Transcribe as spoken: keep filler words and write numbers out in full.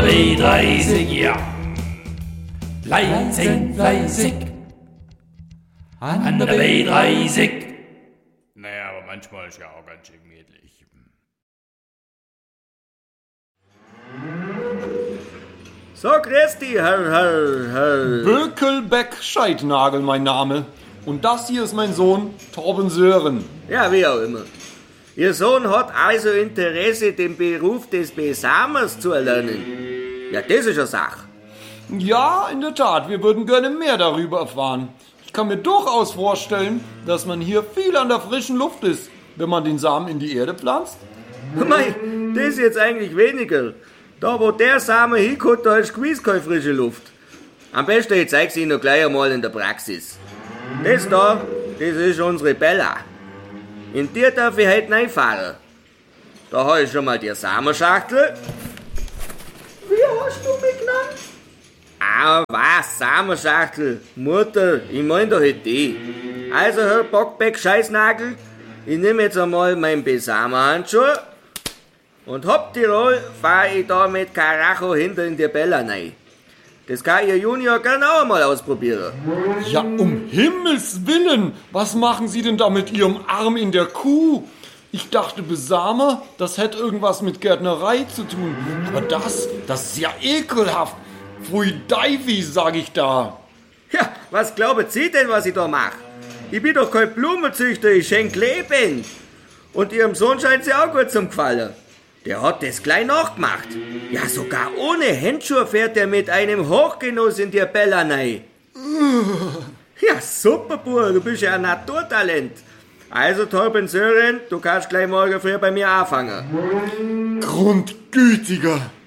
B dreißig, ja. Fleißig, fleißig. An der B dreißig. Naja, aber manchmal ist ja auch ganz schön gemütlich. So, Christi, Herr, Herr, Herr. Bökelbeck-Scheidnagel, mein Name. Und das hier ist mein Sohn, Torben Sören. Ja, wie auch immer. Ihr Sohn hat also Interesse, den Beruf des Besamers zu erlernen. Ja, das ist eine Sache. Ja, in der Tat, wir würden gerne mehr darüber erfahren. Ich kann mir durchaus vorstellen, dass man hier viel an der frischen Luft ist, wenn man den Samen in die Erde pflanzt. Mei, das ist jetzt eigentlich weniger. Da, wo der Samen hinkommt, da ist gewiss keine frische Luft. Am besten, ich zeig's Ihnen noch gleich einmal in der Praxis. Das da, das ist unsere Bella. In die darf ich heute reinfahren. Da habe ich schon mal die Samenschachtel. Wie hast du mich genannt? Ah, was, Samenschachtel. Mutter, ich mein doch nicht die. Also, Herr Bockbeck-Scheißnagel, ich nehme jetzt einmal meinen Besamerhandschuh und hopp die Roll fahre ich da mit Karacho hinter in die Bella rein. Das kann Ihr Junior gerne auch mal ausprobieren. Ja, um Himmels Willen, was machen Sie denn da mit Ihrem Arm in der Kuh? Ich dachte, Besamer, das hätte irgendwas mit Gärtnerei zu tun. Aber das, das ist ja ekelhaft. Pfui Deifi, sag ich da. Ja, was glauben Sie denn, was ich da mache? Ich bin doch kein Blumenzüchter, ich schenk Leben. Und Ihrem Sohn scheint sie auch gut zum Gefallen. Der hat das gleich nachgemacht. Ja, sogar ohne Handschuhe fährt er mit einem Hochgenuss in die Bella rein. Ja, super, Bub, du bist ja ein Naturtalent. Also, Torben Sören, du kannst gleich morgen früh bei mir anfangen. Grundgütiger.